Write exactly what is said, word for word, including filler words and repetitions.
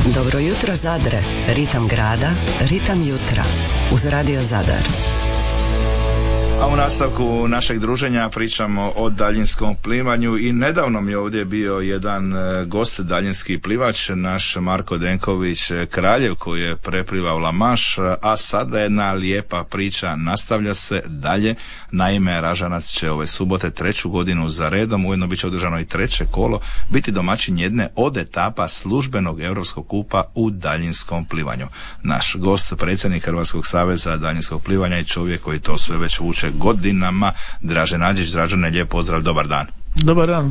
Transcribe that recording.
Dobro jutro Zadre, ritam grada, ritam jutra, uz Radio Zadar. A u nastavku našeg druženja pričamo o daljinskom plivanju i nedavno mi je ovdje bio jedan gost, daljinski plivač, naš Marko Denković Kraljev, koji je preplivao La Manche, a sada jedna lijepa priča nastavlja se dalje. Naime, Ražanac će ove subote treću godinu za redom, ujedno bit će održano i treće kolo, biti domaćin jedne od etapa službenog europskog kupa u daljinskom plivanju. Naš gost, predsjednik Hrvatskog saveza daljinskog plivanja i čovjek koji to sve već vuče godinama, Dražen Adžić. Dražene, lijep pozdrav, dobar dan. Dobar dan.